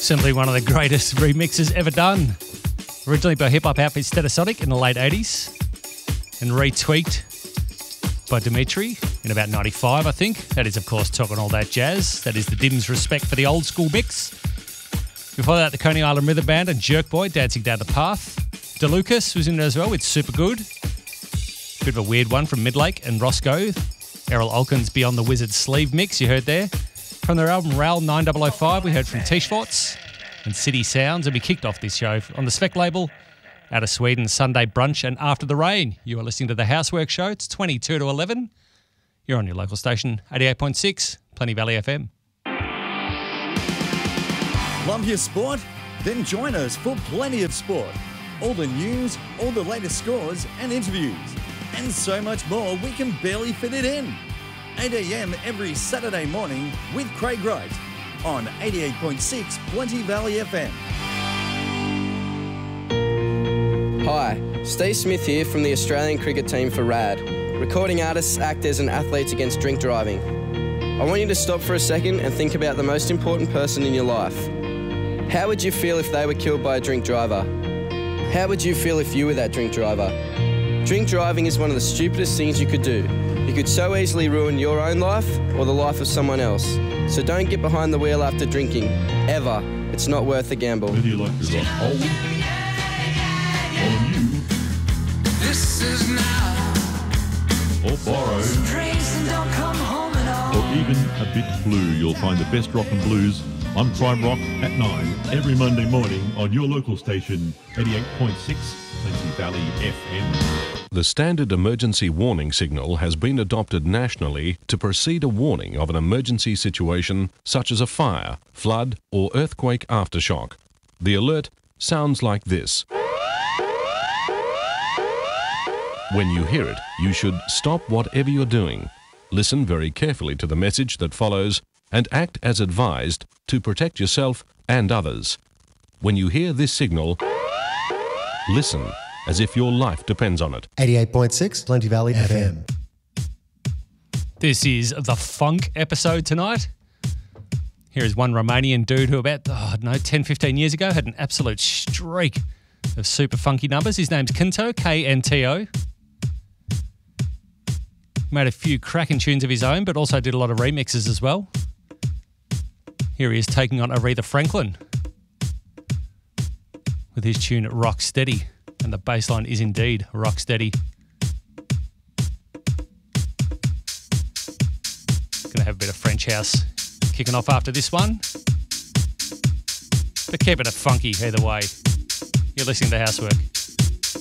Simply one of the greatest remixes ever done. Originally by hip-hop outfit Stetisonic in the late 80s and retweaked by Dimitri in about 95, I think. That is, of course, Talking All That Jazz. That is the Dim's respect for the old school mix. Before that, the Coney Island Rhythm Band and Jerk Boy dancing down the path. DeLucas was in there as well with Super Good. Bit of a weird one from Midlake and Roscoe. Errol Alkin's Beyond the Wizard sleeve mix you heard there. From their album RAL 9005, we heard from T Schwartz and City Sounds, and we kicked off this show on the Svek label out of Sweden, Sunday Brunch and After the Rain. You are listening to The Housework Show. It's 22 to 11. You're on your local station, 88.6, Plenty Valley FM. Love your sport? Then join us for Plenty of Sport. All the news, all the latest scores and interviews, and so much more we can barely fit it in. 8 a.m. every Saturday morning with Craig Wright on 88.6 Plenty Valley FM. Hi, Steve Smith here from the Australian cricket team for RAD. Recording artists, actors and athletes against drink driving. I want you to stop for a second and think about the most important person in your life. How would you feel if they were killed by a drink driver? How would you feel if you were that drink driver? Drink driving is one of the stupidest things you could do. You could so easily ruin your own life or the life of someone else. So don't get behind the wheel after drinking, ever. It's not worth the gamble. Whether you like to run old or new, This is now. or borrowed, or even a bit blue, you'll find the best rock and blues on Prime Rock at 9 every Monday morning on your local station, 88.6 Plenty Valley FM. The standard emergency warning signal has been adopted nationally to precede a warning of an emergency situation such as a fire, flood, or earthquake aftershock. The alert sounds like this. When you hear it, you should stop whatever you're doing. Listen very carefully to the message that follows and act as advised to protect yourself and others. When you hear this signal, listen as if your life depends on it. 88.6 Plenty Valley FM. This is the funk episode tonight. Here is one Romanian dude who about, 10, 15 years ago had an absolute streak of super funky numbers. His name's Kinto, K-N-T-O. Made a few cracking tunes of his own, but also did a lot of remixes as well. Here he is taking on Aretha Franklin with his tune Rock Steady. And the bass line is indeed rock steady. Gonna have a bit of French house kicking off after this one. But keeping it funky either way. You're listening to Housework.